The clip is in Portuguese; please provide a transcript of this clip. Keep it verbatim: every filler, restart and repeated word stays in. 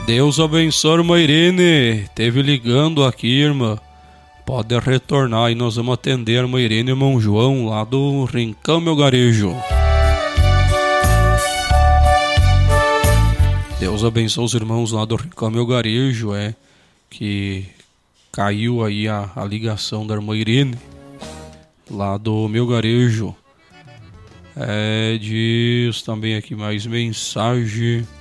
Deus abençoe, irmã Irene. Teve ligando aqui, irmã. Pode retornar e nós vamos atender a irmã Irene e o irmão João lá do Rincão Melgarejo. Deus abençoe os irmãos lá do Rincão Melgarejo, é que caiu aí a, a ligação da irmã Irene lá do Melgarejo. É, diz também aqui mais mensagem.